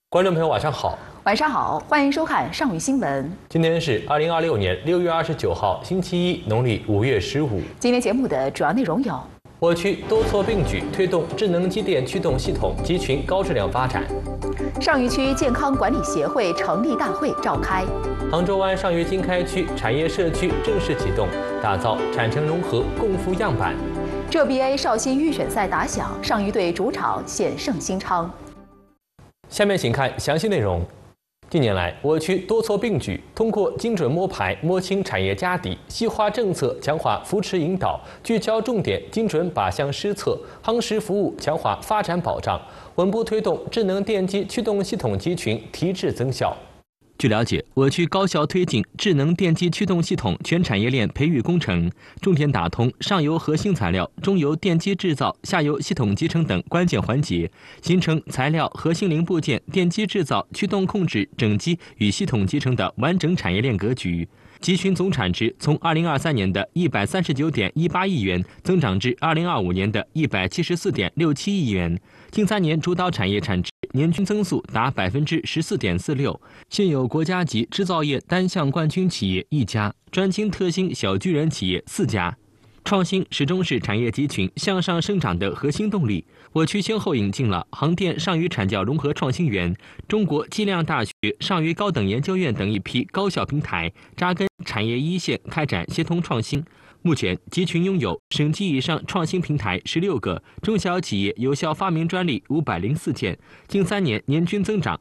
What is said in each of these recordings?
观众朋友，晚上好。 晚上好，欢迎收看上午新闻。 今天是2026年6月29号，星期一，农历5月15。 今天节目的主要内容有： 我区多措并举，推动智能机电驱动系统集群高质量发展； 上虞区健康管理协会成立大会召开； 杭州湾上虞经开区产业社区正式启动，打造产城融合共富样板。 浙 BA 绍兴预选赛打响，上虞队主场险胜新昌。 下面请看详细内容。近年来，我区多措并举，通过精准摸排、摸清产业家底，细化政策，强化扶持引导，聚焦重点，精准靶向施策，夯实服务，强化发展保障，稳步推动智能电机驱动系统集群提质增效。据了解，我区高效推进智能电机驱动系统全产业链培育工程，重点打通上游核心材料、中游电机制造、下游系统集成等关键环节，形成材料、核心零部件、电机制造、驱动控制、整机与系统集成的完整产业链格局。集群总产值从2023年的139.18亿元增长至2025年的174.67亿元，近3年主导产业产值年均增速达14.46%。现有国家级制造业单项冠军企业1家，专精特新小巨人企业4家。创新始终是产业集群向上生长的核心动力。我区先后引进了杭电上虞产教融合创新园、中国计量大学上虞高等研究院等一批高校平台，扎根产业一线，开展协同创新。目前，集群拥有省级以上创新平台16个，中小企业有效发明专利504件，近3年年均增长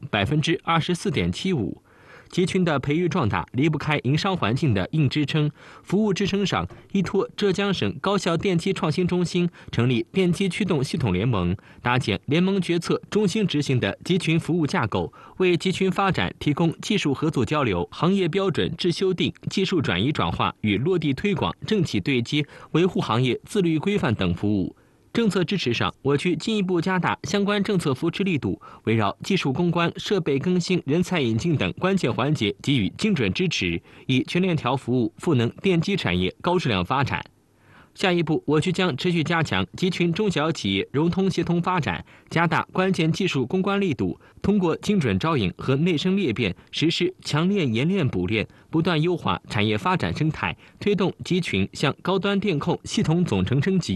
24.75%。集群的培育壮大离不开营商环境的硬支撑，服务支撑上依托浙江省高校电机创新中心成立电机驱动系统联盟，搭建联盟决策中心执行的集群服务架构，为集群发展提供技术合作交流、行业标准制修订、技术转移转化与落地推广、政企对接、维护行业自律规范等服务。政策支持上，我区进一步加大相关政策扶持力度，围绕技术攻关、设备更新、人才引进等关键环节给予精准支持，以全链条服务赋能电机产业高质量发展。下一步，我区将持续加强集群中小企业融通协同发展，加大关键技术攻关力度，通过精准招引和内生裂变，实施强链研链补链，不断优化产业发展生态，推动集群向高端电控系统总成升级。